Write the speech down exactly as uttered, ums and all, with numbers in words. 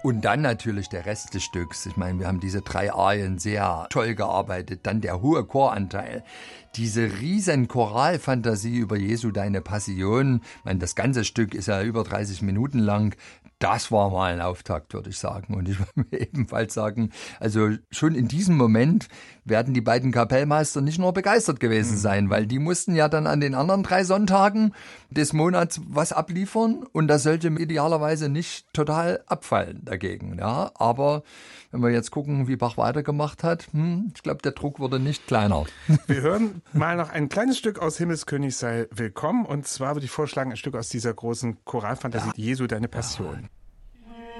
Und dann natürlich der Rest des Stücks. Ich meine, wir haben diese drei Arien sehr toll gearbeitet. Dann der hohe Choranteil. Diese riesen Choralfantasie über Jesu, deine Passion. Ich meine, das ganze Stück ist ja über dreißig Minuten lang. Das war mal ein Auftakt, würde ich sagen. Und ich würde ebenfalls sagen, also schon in diesem Moment werden die beiden Kapellmeister nicht nur begeistert gewesen sein, weil die mussten ja dann an den anderen drei Sonntagen des Monats was abliefern und das sollte idealerweise nicht total abfallen dagegen. Ja, aber wenn wir jetzt gucken, wie Bach weitergemacht hat, hm, ich glaube, der Druck wurde nicht kleiner. Wir hören mal noch ein kleines Stück aus Himmelskönig sei willkommen und zwar würde ich vorschlagen, ein Stück aus dieser großen Choralfantasie, ja. Jesu, deine Passion. Ja.